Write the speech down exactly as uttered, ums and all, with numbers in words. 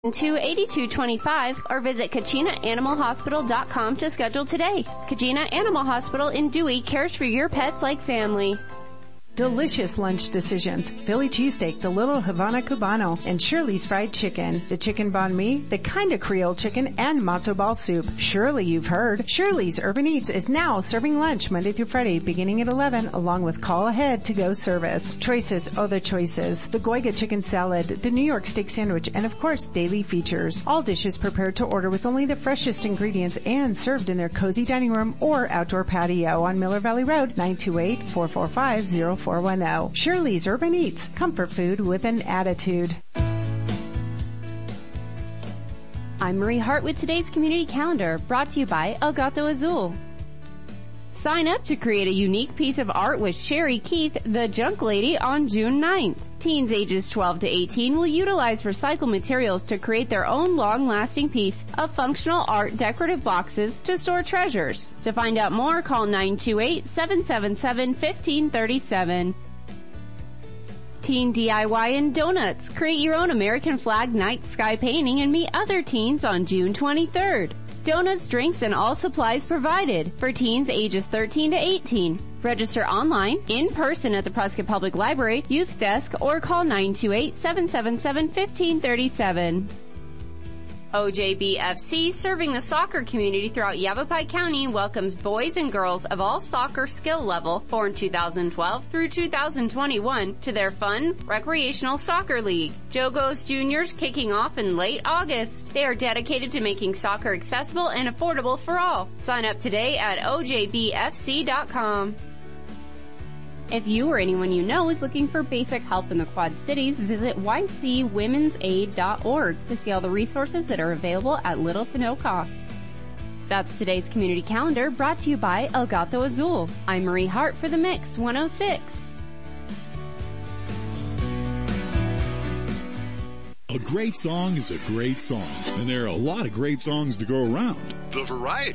two eighty-two twenty-five or visit Kachina Animal Hospital dot com to schedule today. Kachina Animal Hospital in Dewey cares for your pets like family. Delicious lunch decisions. Philly cheesesteak, the Little Havana Cubano, and Shirley's Fried Chicken. The chicken banh mi, the kind of Creole chicken, and matzo ball soup. Surely you've heard. Shirley's Urban Eats is now serving lunch Monday through Friday beginning at eleven along with call ahead to go service. Choices, oh the choices. The Goiga chicken salad, the New York steak sandwich, and of course daily features. All dishes prepared to order with only the freshest ingredients and served in their cozy dining room or outdoor patio on Miller Valley Road, nine two eight, four four five, zero four one zero. Shirley's Urban Eats, comfort food with an attitude. I'm Marie Hart with today's community calendar, brought to you by El Gato Azul. Sign up to create a unique piece of art with Sherry Keith, the Junk Lady, on June ninth. Teens ages twelve to eighteen will utilize recycled materials to create their own long-lasting piece of functional art decorative boxes to store treasures. To find out more, call nine two eight, seven seven seven, one five three seven. Teen D I Y and Donuts. Create your own American flag night sky painting and meet other teens on June twenty-third. Donuts, drinks, and all supplies provided for teens ages thirteen to eighteen. Register online, in person at the Prescott Public Library, Youth Desk, or call nine two eight, seven seven seven, one five three seven. O J B F C, serving the soccer community throughout Yavapai County, welcomes boys and girls of all soccer skill level born two thousand twelve through two thousand twenty-one to their fun, recreational soccer league. Jogos Juniors kicking off in late August. They are dedicated to making soccer accessible and affordable for all. Sign up today at O J B F C dot com. If you or anyone you know is looking for basic help in the Quad Cities, visit Y C Women's Aid dot org to see all the resources that are available at little to no cost. That's today's community calendar, brought to you by El Gato Azul. I'm Marie Hart for The Mix one oh six. A great song is a great song, and there are a lot of great songs to go around. The variety